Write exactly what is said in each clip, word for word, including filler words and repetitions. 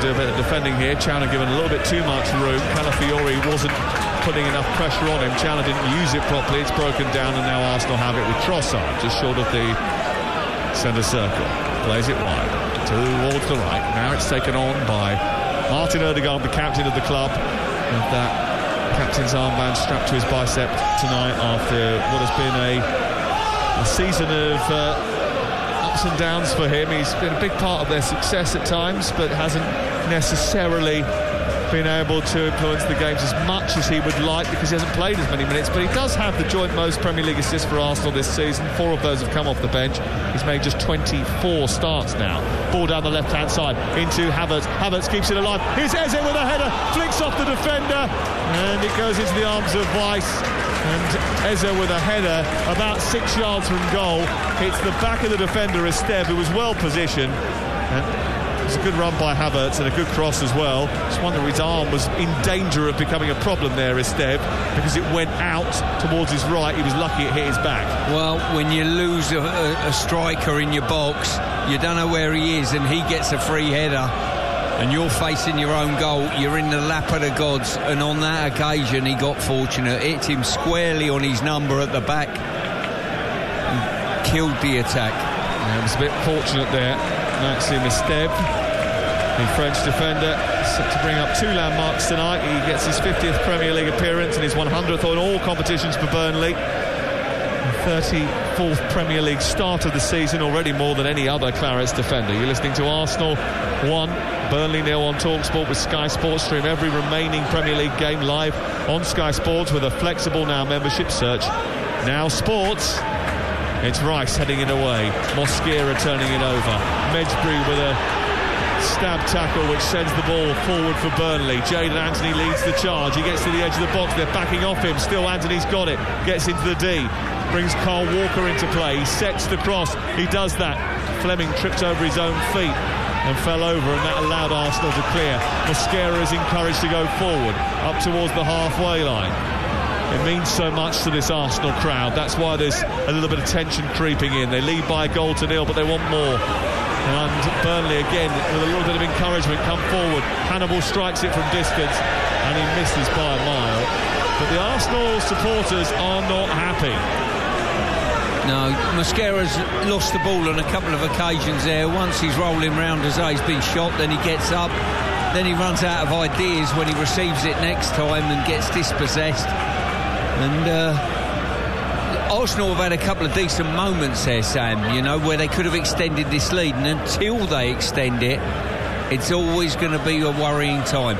of uh, defending here. Chandler given a little bit too much room. Calafiori wasn't putting enough pressure on him. Chandler didn't use it properly. It's broken down, and now Arsenal have it with Trossard just short of the centre circle. Plays it wide towards the right. Now it's taken on by Martin Ødegaard, the captain of the club, with that captain's armband strapped to his bicep tonight after what has been a, a season of uh, ups and downs for him. He's been a big part of their success at times, but hasn't necessarily been able to influence the games as much as he would like, because he hasn't played as many minutes. But he does have the joint most Premier League assists for Arsenal this season. Four of those have come off the bench. He's made just twenty-four starts now. Ball down the left-hand side into Havertz. Havertz keeps it alive. Here's Eze with a header, flicks off the defender, and it goes into the arms of Weiss. And Eze with a header about six yards from goal. Hits the back of the defender, Esteve, who was well positioned. And it's a good run by Havertz and a good cross as well. Just wonder his arm was in danger of becoming a problem there, Esteve, because it went out towards his right. He was lucky it hit his back. Well, when you lose a, a, a striker in your box, you don't know where he is, and he gets a free header, and you're facing your own goal. You're in the lap of the gods, and on that occasion he got fortunate. Hit him squarely on his number at the back and killed the attack. Yeah, it was a bit fortunate there. Maxime Esteve, the French defender, set to bring up two landmarks tonight. He gets his fiftieth Premier League appearance and his one hundredth on all competitions for Burnley. The thirty-fourth Premier League start of the season, already more than any other Clarets defender. You're listening to Arsenal one, Burnley nil on TalkSport with Sky Sports. Stream every remaining Premier League game live on Sky Sports with a flexible Now membership. Search Now Sports. It's Rice heading it away. Mosquera turning it over. Medjbri with a stab tackle which sends the ball forward for Burnley. Jadon Anthony leads the charge. He gets to the edge of the box. They're backing off him. Still Anthony's got it. Gets into the D. Brings Carl Walker into play. He sets the cross. He does that. Fleming tripped over his own feet and fell over, and that allowed Arsenal to clear. Mosquera is encouraged to go forward up towards the halfway line. It means so much to this Arsenal crowd. That's why there's a little bit of tension creeping in. They lead by a goal to nil, but they want more. And Burnley again with a little bit of encouragement come forward. Hannibal strikes it from distance and he misses by a mile. But the Arsenal supporters are not happy. No, Mosquera's lost the ball on a couple of occasions there. Once he's rolling round as though he's been shot, then he gets up, then he runs out of ideas when he receives it next time and gets dispossessed. And uh, Arsenal have had a couple of decent moments there, Sam, you know, where they could have extended this lead, and until they extend it, it's always going to be a worrying time.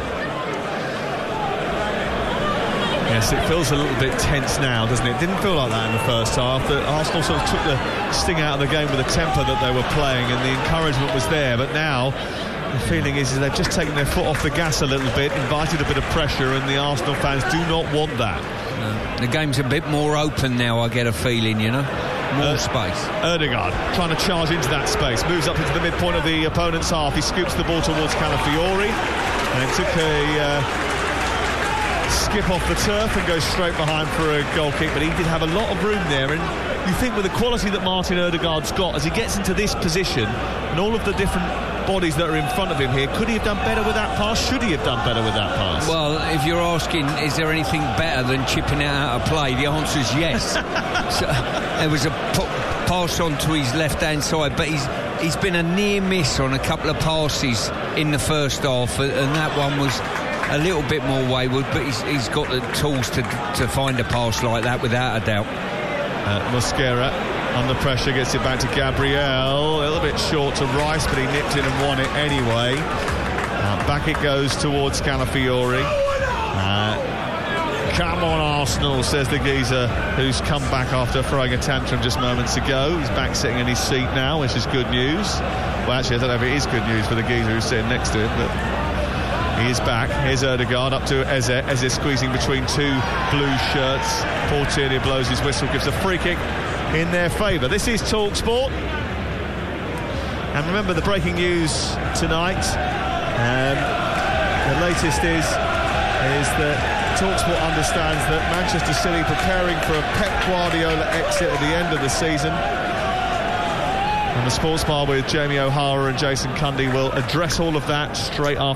Yes, it feels a little bit tense now, doesn't it? It didn't feel like that in the first half. That Arsenal sort of took the sting out of the game with the temper that they were playing, and the encouragement was there. But now the feeling is they've just taken their foot off the gas a little bit, invited a bit of pressure, and the Arsenal fans do not want that. No. The game's a bit more open now, I get a feeling, you know. More uh, space. Ødegaard trying to charge into that space, moves up into the midpoint of the opponent's half. He scoops the ball towards Calafiori and then took a uh, skip off the turf and goes straight behind for a goal kick. But he did have a lot of room there, and you think with the quality that Martin Ødegaard's got, as he gets into this position and all of the different bodies that are in front of him here, could he have done better with that pass? Should he have done better with that pass? Well, if you're asking, is there anything better than chipping it out of play, the answer is yes. So, there was a p- pass on to his left-hand side, but he's he's been a near miss on a couple of passes in the first half, and that one was a little bit more wayward, but he's, he's got the tools to to find a pass like that without a doubt. Uh, Mosquera under pressure gets it back to Gabriel, a little bit short to Rice, but he nipped in and won it anyway. Uh, back it goes towards Calafiori. Uh, come on Arsenal, says the geezer who's come back after throwing a tantrum just moments ago. He's back sitting in his seat now, which is good news. Well, actually I don't know if it is good news for the geezer who's sitting next to him, but he is back. Here's Ødegaard up to Eze. Eze squeezing between two blue shirts. Paul Tierney blows his whistle, gives a free kick in their favour. This is TalkSport, and remember the breaking news tonight. Um, the latest is is that TalkSport understands that Manchester City preparing for a Pep Guardiola exit at the end of the season. And the Sports Bar with Jamie O'Hara and Jason Cundy will address all of that straight after